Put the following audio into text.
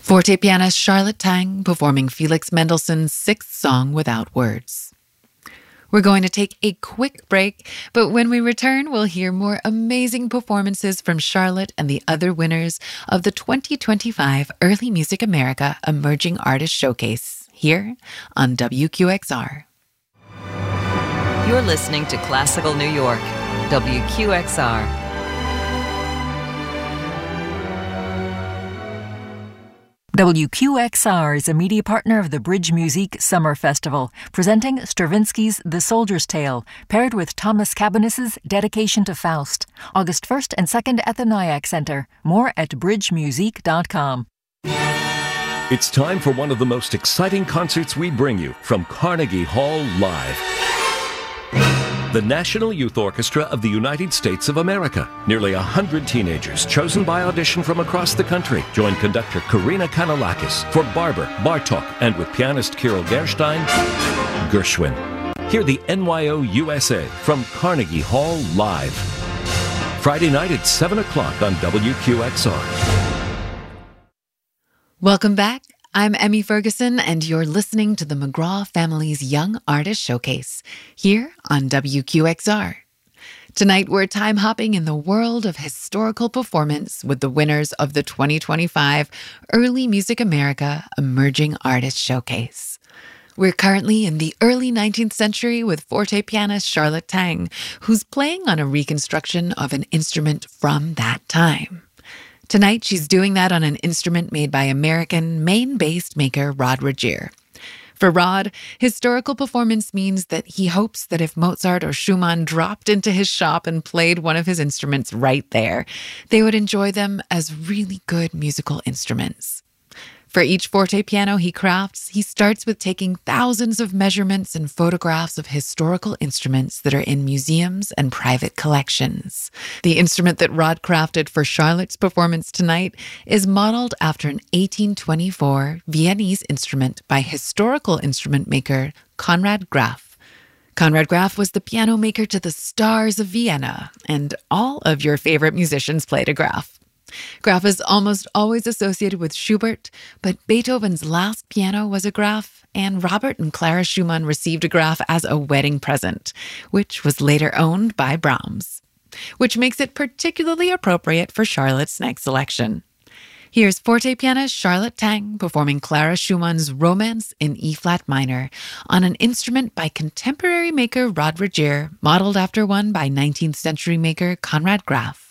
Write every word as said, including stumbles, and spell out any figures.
Forte pianist Charlotte Tang performing Felix Mendelssohn's Sixth Song Without Words. We're going to take a quick break, but when we return, we'll hear more amazing performances from Charlotte and the other winners of the twenty twenty-five Early Music America Emerging Artist Showcase here on W Q X R. You're listening to Classical New York, W Q X R. W Q X R is a media partner of the Bridge Musique Summer Festival, presenting Stravinsky's The Soldier's Tale, paired with Thomas Cabinet's Dedication to Faust, August first and second at the Nyack Center. More at bridge musique dot com. It's time for one of the most exciting concerts we bring you from Carnegie Hall Live. The National Youth Orchestra of the United States of America. Nearly one hundred teenagers chosen by audition from across the country join conductor Karina Kanellakis for Barber, Bartok, and with pianist Kirill Gerstein, Gershwin. Hear the N Y O U S A from Carnegie Hall Live. Friday night at seven o'clock on W Q X R. Welcome back. I'm Emmy Ferguson, and you're listening to the McGraw Family's Young Artist Showcase here on W Q X R. Tonight, we're time-hopping in the world of historical performance with the winners of the twenty twenty-five Early Music America Emerging Artist Showcase. We're currently in the early nineteenth century with forte pianist Charlotte Tang, who's playing on a reconstruction of an instrument from that time. Tonight, she's doing that on an instrument made by American, Maine-based maker Rod Rogier. For Rod, historical performance means that he hopes that if Mozart or Schumann dropped into his shop and played one of his instruments right there, they would enjoy them as really good musical instruments. For each forte piano he crafts, he starts with taking thousands of measurements and photographs of historical instruments that are in museums and private collections. The instrument that Rod crafted for Charlotte's performance tonight is modeled after an eighteen twenty-four Viennese instrument by historical instrument maker Conrad Graf. Conrad Graf was the piano maker to the stars of Vienna, and all of your favorite musicians played a Graf. Graf is almost always associated with Schubert, but Beethoven's last piano was a Graf, and Robert and Clara Schumann received a Graf as a wedding present, which was later owned by Brahms, which makes it particularly appropriate for Charlotte's next selection. Here's forte pianist Charlotte Tang performing Clara Schumann's Romance in E-flat minor on an instrument by contemporary maker Rod Rogier, modeled after one by nineteenth century maker Conrad Graf.